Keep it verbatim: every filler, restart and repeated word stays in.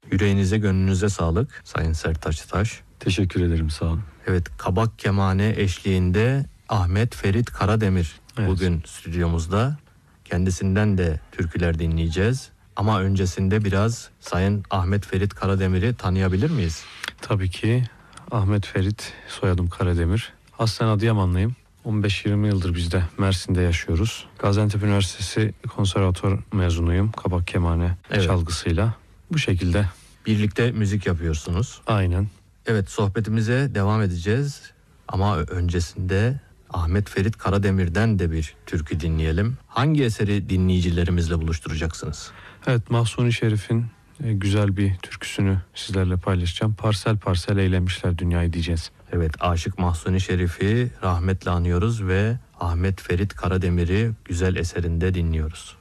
Yüreğinize, gönlünüze sağlık Sayın Sertaç Taş. Teşekkür ederim, sağ olun. Evet, kabak kemane eşliğinde Ahmet Ferit Karademir Evet. bugün stüdyomuzda. Kendisinden de türküler dinleyeceğiz. Ama öncesinde biraz Sayın Ahmet Ferit Karademir'i tanıyabilir miyiz? Tabii ki. Ahmet Ferit, soyadım Karademir. Aslen Adıyamanlıyım. on beş yirmi yıldır biz de Mersin'de yaşıyoruz. Gaziantep Üniversitesi konservatuvar mezunuyum. Kabak kemane Evet. çalgısıyla. Bu şekilde. Birlikte müzik yapıyorsunuz. Aynen. Evet, sohbetimize devam edeceğiz. Ama öncesinde Ahmet Ferit Karademir'den de bir türkü dinleyelim. Hangi eseri dinleyicilerimizle buluşturacaksınız? Evet, Mahsuni Şerif'in e, güzel bir türküsünü sizlerle paylaşacağım. Parsel parsel eylemişler dünyayı diyeceğiz. Evet, Aşık Mahsuni Şerif'i rahmetle anıyoruz ve Ahmet Ferit Karademir'i güzel eserinde dinliyoruz.